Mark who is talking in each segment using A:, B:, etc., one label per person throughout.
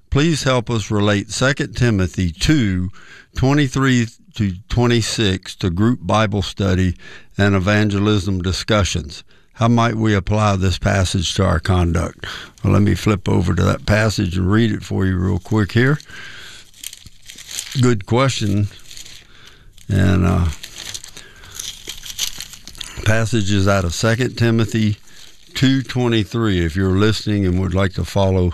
A: please help us relate 2 Timothy 2:23 to 26 to group Bible study and evangelism discussions. How might we apply this passage to our conduct? Well, let me flip over to that passage and read it for you real quick here. Good question. And passage is out of 2 Timothy 2:23, if you're listening and would like to follow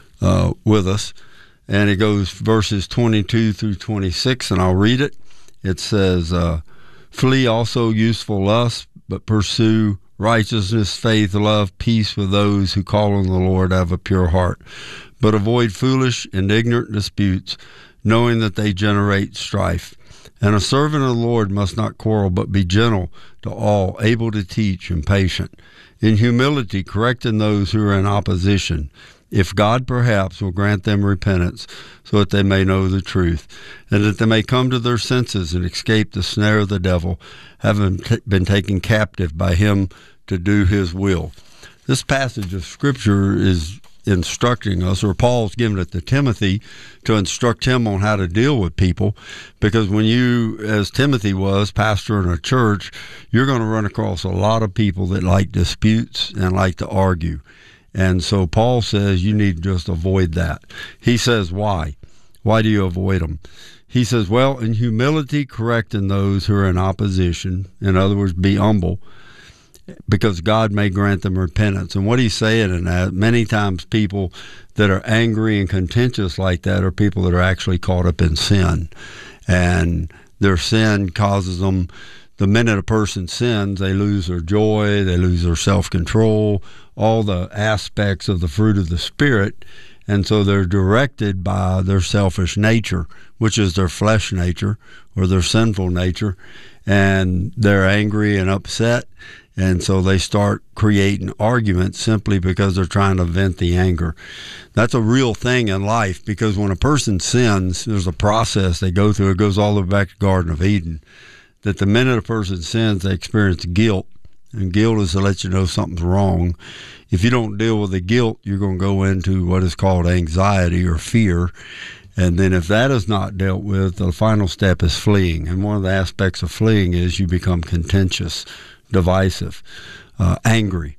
A: with us. And it goes verses 22 through 26, and I'll read it. It says, flee also useful lusts, but pursue righteousness, faith, love, peace with those who call on the Lord out of a pure heart. But avoid foolish and ignorant disputes, knowing that they generate strife. And a servant of the Lord must not quarrel, but be gentle to all, able to teach, and patient. In humility, correcting those who are in opposition, if God perhaps will grant them repentance, so that they may know the truth, and that they may come to their senses and escape the snare of the devil, having been taken captive by him to do his will. This passage of Scripture is instructing us, or Paul's giving it to Timothy to instruct him on how to deal with people, because when you, as Timothy was, pastor in a church, you're going to run across a lot of people that like disputes and like to argue. And so Paul says you need to just avoid that. He says, why? Why do you avoid them? He says, well, in humility, correcting those who are in opposition. In other words, be humble, because God may grant them repentance. And what he's saying in that, many times people that are angry and contentious like that are people that are actually caught up in sin. And their sin causes them, the minute a person sins, they lose their joy, they lose their self-control, all the aspects of the fruit of the Spirit. And so they're directed by their selfish nature, which is their flesh nature or their sinful nature. And they're angry and upset. And so they start creating arguments simply because they're trying to vent the anger. That's a real thing in life, because when a person sins, there's a process they go through. It goes all the way back to Garden of Eden. That the minute a person sins, they experience guilt. And guilt is to let you know something's wrong. If you don't deal with the guilt, you're going to go into what is called anxiety or fear. And then if that is not dealt with, the final step is fleeing. And one of the aspects of fleeing is you become contentious, divisive, angry.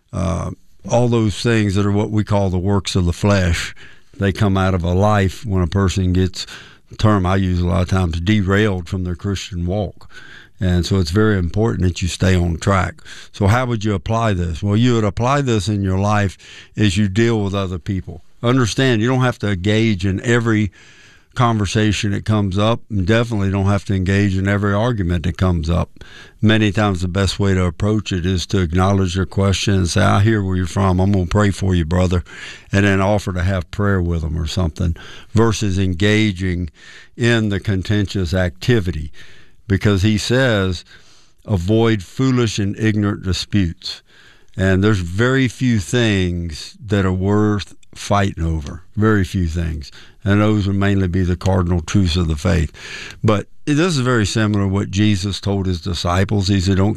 A: All those things that are what we call the works of the flesh, they come out of a life when a person gets, the term I use a lot of times, derailed from their Christian walk. And so it's very important that you stay on track. So how would you apply this? Well, you would apply this in your life as you deal with other people. Understand, you don't have to engage in every conversation that comes up, and definitely don't have to engage in every argument that comes up. Many times the best way to approach it is to acknowledge their question and say, I hear where you're from, I'm going to pray for you, brother, and then offer to have prayer with them or something, versus engaging in the contentious activity. Because he says, avoid foolish and ignorant disputes. And there's very few things that are worth fighting over. Very few things. And those would mainly be the cardinal truths of the faith. But this is very similar to what Jesus told his disciples. He said, don't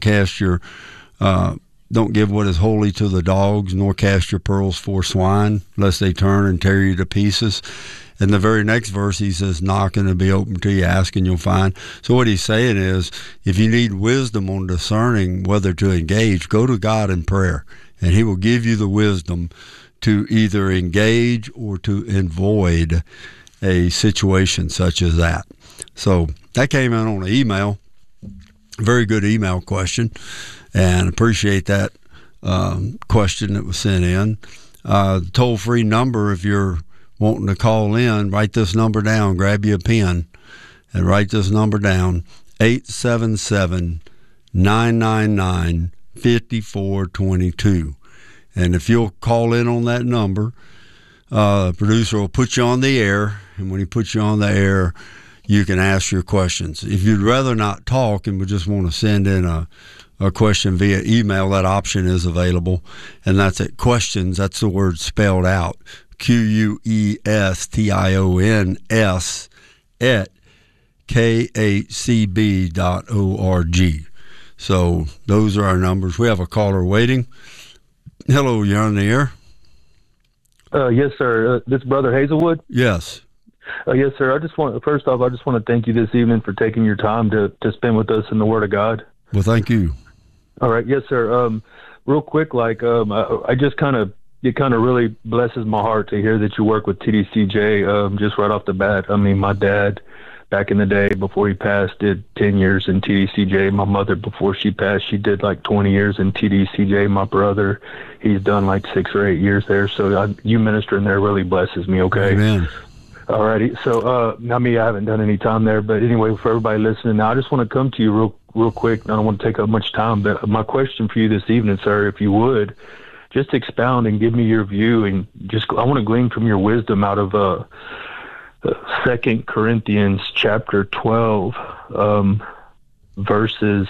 A: give what is holy to the dogs, nor cast your pearls before swine, lest they turn and tear you to pieces. And the very next verse, he says, knock and it'll be open to you, ask and you'll find. So what he's saying is, if you need wisdom on discerning whether to engage, go to God in prayer, and he will give you the wisdom to either engage or to avoid a situation such as that. So that came in on an email, very good email question, and appreciate that question that was sent in. The toll-free number, if you're wanting to call in, write this number down, grab you a pen and write this number down, 877-999-5422. And if you'll call in on that number, the producer will put you on the air, and when he puts you on the air, you can ask your questions. If you'd rather not talk and would just want to send in a question via email, that option is available, and that's at questions, that's the word spelled out, questions at khcb.org. So those are our numbers. We have a caller waiting. Hello, you're on the air.
B: Yes, sir. This Brother Hazelwood?
A: Yes.
B: Yes, sir. First off, I just want to thank you this evening for taking your time to spend with us in the Word of God.
A: Well, thank you.
B: All right. Yes, sir. Real quick, I just it kind of really blesses my heart to hear that you work with TDCJ, just right off the bat. I mean, my dad, back in the day before he passed, did 10 years in TDCJ. My mother, before she passed, she did like 20 years in TDCJ. My brother, he's done like 6 or 8 years there. So you ministering there really blesses me. Okay.
A: Amen.
B: All righty. So, I haven't done any time there, but anyway, for everybody listening now, I just want to come to you real quick. I don't want to take up much time, but my question for you this evening, sir, if you would, just expound and give me your view, and I want to glean from your wisdom out of 2 Corinthians chapter 12, verses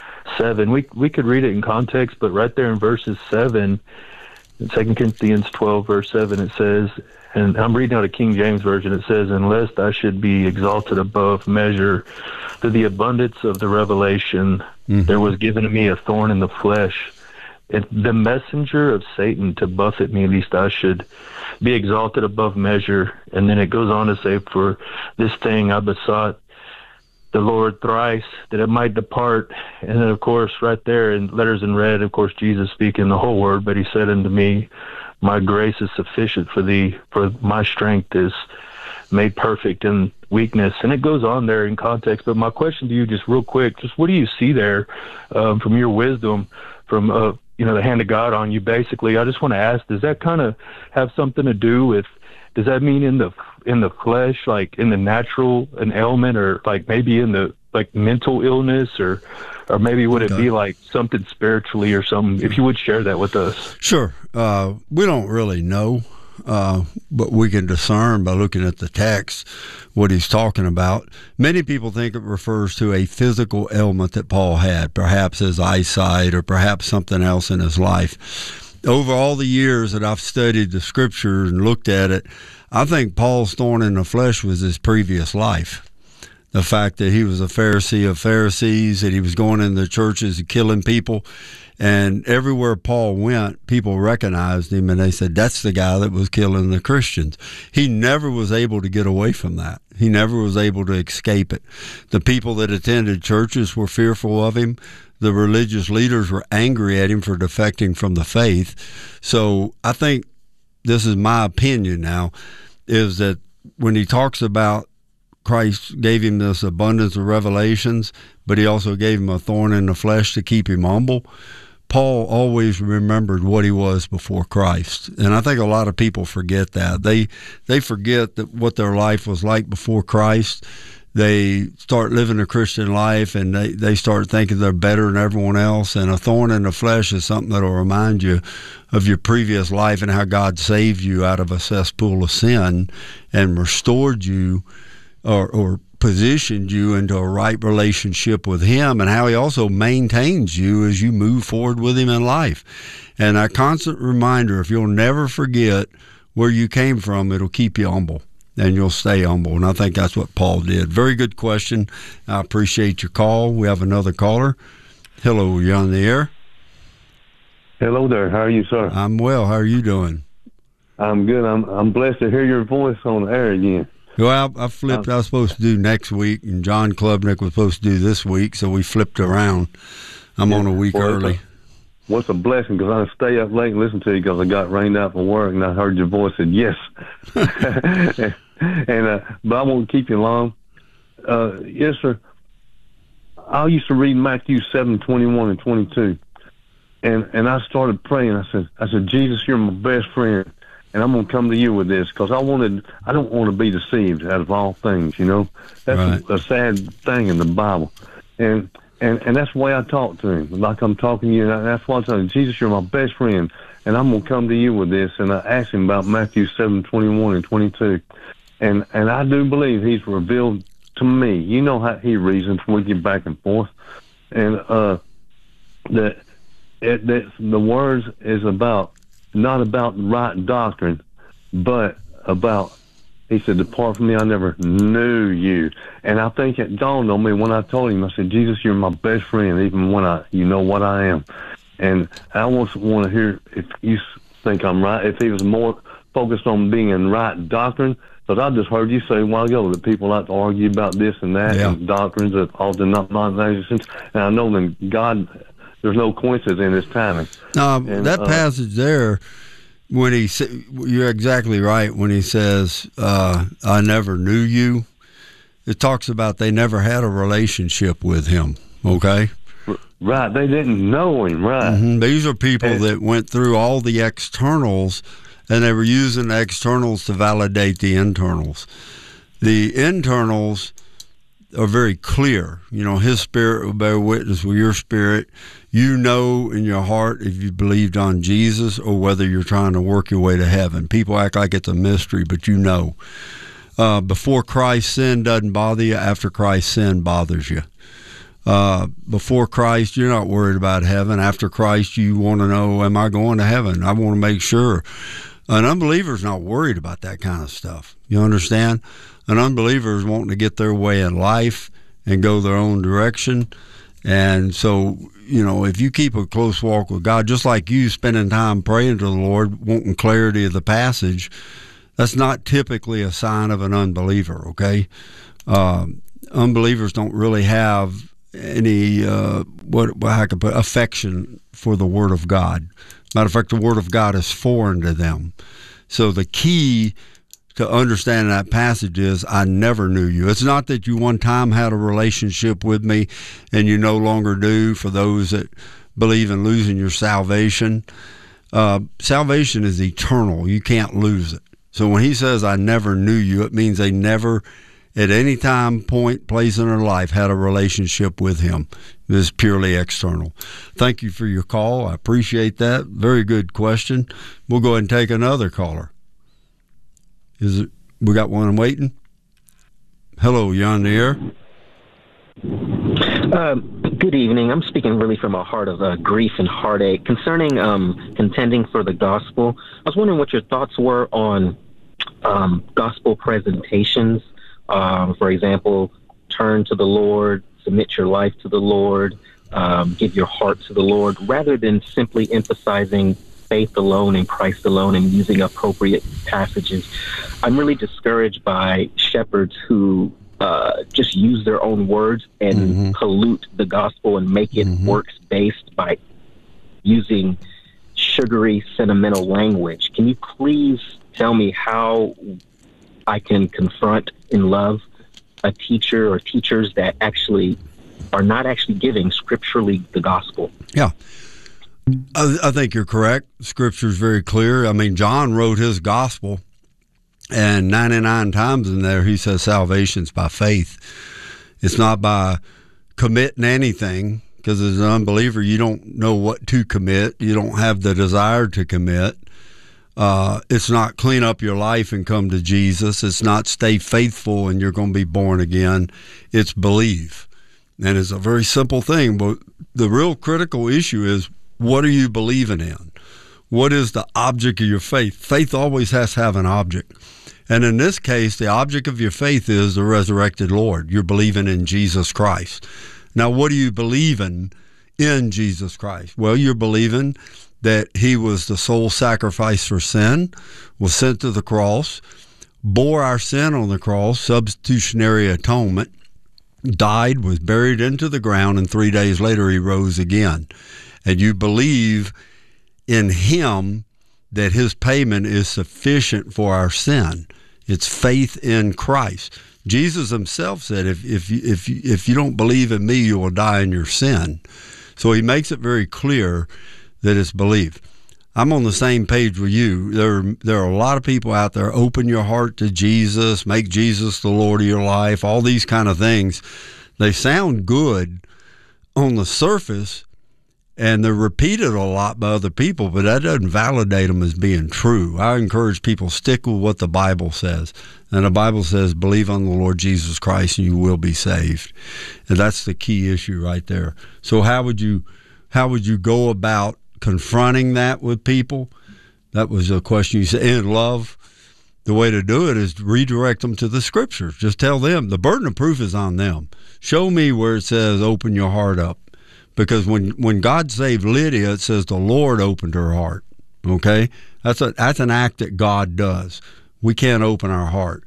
B: 7. We could read it in context, but right there in verses 7, in 2 Corinthians 12, verse 7, it says, and I'm reading out a King James Version, it says, "And lest I should be exalted above measure, through the abundance of the revelation, there was given to me a thorn in the flesh, the messenger of Satan to buffet me, lest I should be exalted above measure." And then it goes on to say, "For this thing I besought the Lord thrice, that it might depart." And then, of course, right there in letters in red, of course, Jesus speaking the whole word, but he said unto me, "My grace is sufficient for thee, for my strength is made perfect in weakness." And it goes on there in context. But my question to you, just real quick, just what do you see there from your wisdom, from the hand of God on you? Basically, I just want to ask: does that kind of have something to do with? Does that mean in the flesh, like in the natural, an ailment, or like maybe in the like mental illness, or maybe would it be like something spiritually or something? If you would share that with us.
A: Sure. We don't really know, but we can discern by looking at the text what he's talking about. Many people think it refers to a physical ailment that Paul had, perhaps his eyesight or perhaps something else in his life. Over all the years that I've studied the scripture and looked at it, I think Paul's thorn in the flesh was his previous life. The fact that he was a Pharisee of Pharisees, that he was going into churches and killing people. And everywhere Paul went, people recognized him and they said, that's the guy that was killing the Christians. He never was able to get away from that. He never was able to escape it. The people that attended churches were fearful of him. The religious leaders were angry at him for defecting from the faith. So I think, this is my opinion now, is that when he talks about Christ gave him this abundance of revelations, but he also gave him a thorn in the flesh to keep him humble, Paul always remembered what he was before Christ. And I think a lot of people forget that. They forget that what their life was like before Christ. They start living a Christian life and they start thinking they're better than everyone else. And a thorn in the flesh is something that will remind you of your previous life and how God saved you out of a cesspool of sin and restored you or positioned you into a right relationship with him, and how he also maintains you as you move forward with him in life. And a constant reminder, if you'll never forget where you came from, it'll keep you humble and you'll stay humble. And I think that's what Paul did. Very good question. I appreciate your call. We have another caller. Hello, you're on the air.
C: Hello there. How are you, sir?
A: I'm well. How are you doing?
C: I'm good. I'm blessed to hear your voice on the air again.
A: Well, I flipped. I was supposed to do next week, and John Klubnik was supposed to do this week, so we flipped around. I'm on a week early.
C: What's a blessing, because I stay up late and listen to you because I got rained out from work, and I heard your voice and yes. But I won't keep you long. Yes, sir. I used to read Matthew 7:21 and 22, and I started praying. I said, Jesus, you're my best friend. And I'm going to come to you with this because I don't want to be deceived out of all things, you know. That's right. a sad thing in the Bible. And that's the way I talk to him, like I'm talking to you. And that's why I'm telling you, Jesus, you're my best friend. And I'm going to come to you with this. And I asked him about Matthew 7:21 and 22. And I do believe he's revealed to me. You know how he reasons with you back and forth. And that the words is not about right doctrine, but about, he said, depart from me, I never knew you. And I think it dawned on me when I told him, I said, Jesus, you're my best friend, even when you know what I am. And I want to hear if you think I'm right, if he was more focus on being in right doctrine. Because I just heard you say a while ago that people like to argue about this and that and doctrines of all denominations. And I know that God, there's no coincidence in His timing.
A: That passage there, when he you're exactly right. When he says, "I never knew you," it talks about they never had a relationship with Him. Okay.
C: Right, they didn't know Him. Right.
A: Mm-hmm. These are people that went through all the externals. And they were using the externals to validate the internals. The internals are very clear. You know, His Spirit will bear witness with your spirit. You know in your heart if you believed on Jesus or whether you're trying to work your way to heaven. People act like it's a mystery, but you know. Before Christ, sin doesn't bother you. After Christ, sin bothers you. Before Christ, you're not worried about heaven. After Christ, you want to know, am I going to heaven? I want to make sure. An unbeliever's not worried about that kind of stuff. You understand? An unbeliever is wanting to get their way in life and go their own direction. And so, you know, if you keep a close walk with God, just like you spending time praying to the Lord, wanting clarity of the passage, that's not typically a sign of an unbeliever, okay? Unbelievers don't really have any, how can I put, affection for the Word of God. Matter of fact, the Word of God is foreign to them. So the key to understanding that passage is, I never knew you. It's not that you one time had a relationship with me and you no longer do, for those that believe in losing your salvation. Salvation is eternal. You can't lose it. So when he says, I never knew you, it means they never, at any time, point, place in their life, had a relationship with Him. It is purely external. Thank you for your call. I appreciate that. Very good question. We'll go ahead and take another caller. We got one waiting? Hello, you're on the air.
D: Good evening. I'm speaking really from a heart of grief and heartache concerning contending for the gospel. I was wondering what your thoughts were on gospel presentations. For example, turn to the Lord, submit your life to the Lord, give your heart to the Lord, rather than simply emphasizing faith alone and Christ alone and using appropriate passages. I'm really discouraged by shepherds who just use their own words and pollute the gospel and make it works-based by using sugary, sentimental language. Can you please tell me how I can confront in love a teacher or teachers that actually are not actually giving scripturally the gospel?
A: Yeah. I think you're correct. Scripture is very clear. I mean, John wrote his gospel, and 99 times in there he says salvation's by faith. It's not by committing anything, because as an unbeliever, you don't know what to commit. You don't have the desire to commit. It's not clean up your life and come to Jesus. It's not stay faithful and you're going to be born again. It's believe. And it's a very simple thing, but the real critical issue is, what are you believing in? What is the object of your faith? Faith always has to have an object. And in this case, the object of your faith is the resurrected Lord. You're believing in Jesus Christ. Now, what are you believing in Jesus Christ? Well, you're believing that He was the sole sacrifice for sin, was sent to the cross, bore our sin on the cross, substitutionary atonement, died, was buried into the ground, and 3 days later He rose again. And you believe in Him that His payment is sufficient for our sin. It's faith in Christ. Jesus Himself said, if you don't believe in me, you will die in your sin. So He makes it very clear that it's belief. I'm on the same page with you. There are a lot of people out there, open your heart to Jesus, make Jesus the Lord of your life, all these kind of things. They sound good on the surface, and they're repeated a lot by other people, but that doesn't validate them as being true. I encourage people, stick with what the Bible says. And the Bible says, believe on the Lord Jesus Christ and you will be saved. And that's the key issue right there. So how would you go about confronting that with people? That was a question you said. In love, the way to do it is to redirect them to the Scriptures. Just tell them, the burden of proof is on them. Show me where it says, open your heart up. Because when God saved Lydia, it says the Lord opened her heart, Okay? That's an act that God does. We can't open our heart.